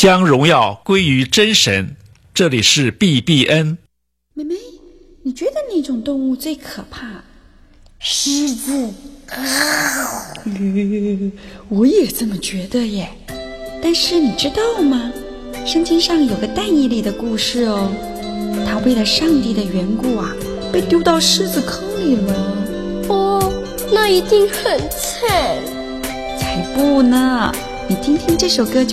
将荣耀归于真神。这里是 BBN。 妹妹，你觉得哪种动物最可怕？ 狮子。 我也这么觉得耶。但是你知道吗？圣经上有个但以理的故事哦，他为了上帝的缘故啊，被丢到狮子坑里了。 哦，那一定很惨。 才不呢，你听听这首歌就